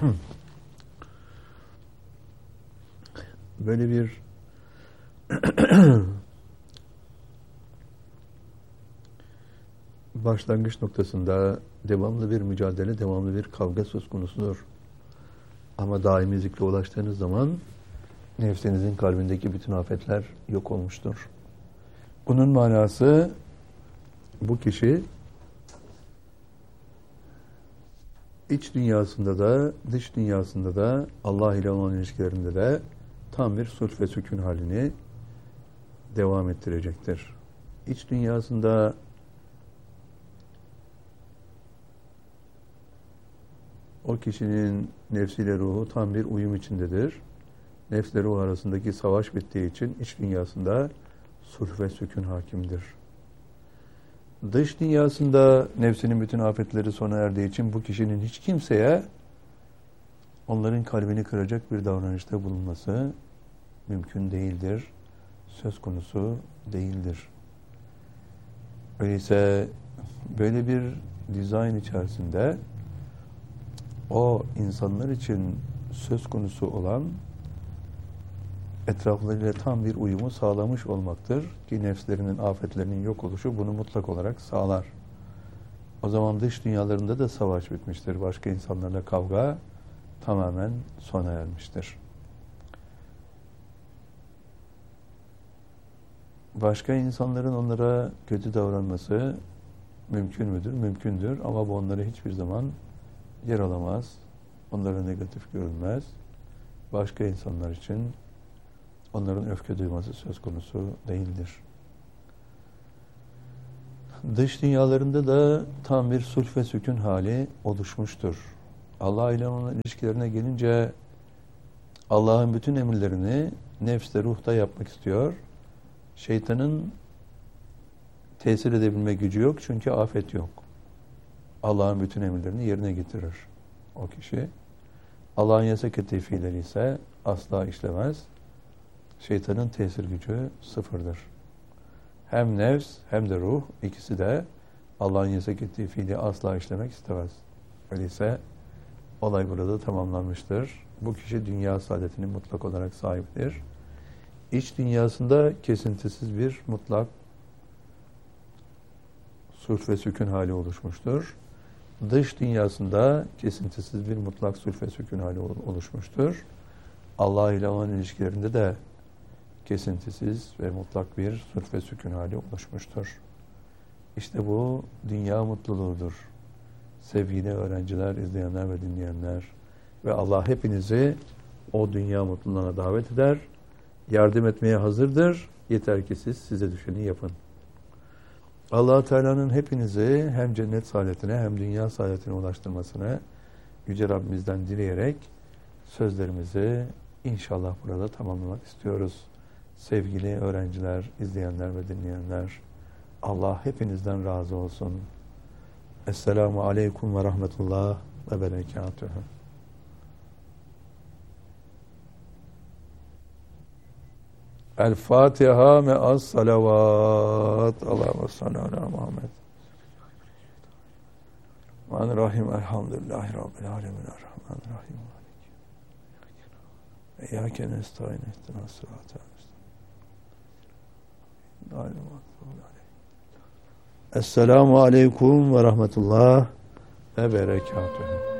Böyle bir başlangıç noktasında devamlı bir mücadele, devamlı bir kavga söz konusudur. Ama daimi zikre ulaştığınız zaman nefsinizin kalbindeki bütün afetler yok olmuştur. Bunun manası bu kişi iç dünyasında da dış dünyasında da Allah ile olan ilişkilerinde de tam bir sulh ve sükun halini devam ettirecektir. İç dünyasında o kişinin nefsiyle ruhu tam bir uyum içindedir. Nefsle ruh arasındaki savaş bittiği için iç dünyasında sulh ve sükun hakimdir. Dış dünyasında nefsinin bütün afetleri sona erdiği için bu kişinin hiç kimseye onların kalbini kıracak bir davranışta bulunması mümkün değildir. Söz konusu değildir. Öyleyse böyle bir dizayn içerisinde o insanlar için söz konusu olan etraflarıyla tam bir uyumu sağlamış olmaktır ki nefslerinin afetlerinin yok oluşu bunu mutlak olarak sağlar. O zaman dış dünyalarında da savaş bitmiştir. Başka insanlarla kavga tamamen sona ermiştir. Başka insanların onlara kötü davranması mümkün müdür? Mümkündür ama bu onlara hiçbir zaman yer alamaz. Onlara negatif görülmez. Başka insanlar için onların öfke duyması söz konusu değildir. Dış dünyalarında da tam bir sulh ve sükun hali oluşmuştur. Allah ile olan ilişkilerine gelince Allah'ın bütün emirlerini nefste, ruhta yapmak istiyor. Şeytanın tesir edebilme gücü yok çünkü afet yok. Allah'ın bütün emirlerini yerine getirir o kişi. Allah'ın yasak ettiği fiilleri ise asla işlemez. Şeytanın tesir gücü sıfırdır. Hem nefs hem de ruh ikisi de Allah'ın yasak ettiği fiili asla işlemek istemez. Öyleyse olay burada tamamlanmıştır. Bu kişi dünya saadetinin mutlak olarak sahibidir. İç dünyasında kesintisiz bir mutlak sulh ve sükun hali oluşmuştur. Dış dünyasında kesintisiz bir mutlak sulh ve sükun hali oluşmuştur. Allah ile olan ilişkilerinde de kesintisiz ve mutlak bir sulh ve sükun hali oluşmuştur. İşte bu dünya mutluluğudur. Sevgili öğrenciler, izleyenler ve dinleyenler ve Allah hepinizi o dünya mutluluğuna davet eder. Yardım etmeye hazırdır. Yeter ki siz size düşeni yapın. Allah-u Teala'nın hepinizi hem cennet saadetine hem dünya saadetine ulaştırmasını Yüce Rabbimizden dileyerek sözlerimizi inşallah burada tamamlamak istiyoruz. Sevgili öğrenciler, izleyenler ve dinleyenler, Allah hepinizden razı olsun. Esselamu Aleyküm ve Rahmetullah ve Berekatuhu. El-Fatiha me'as salavat. Allahümme salli ala Muhammed. Rahim. Elhamdülillahi Rabbil alemin. Rahim. İyyâke nestaîn ihdinas sıratal müstakîm. Esselamu aleyküm ve rahmetullah ve berekatuhu.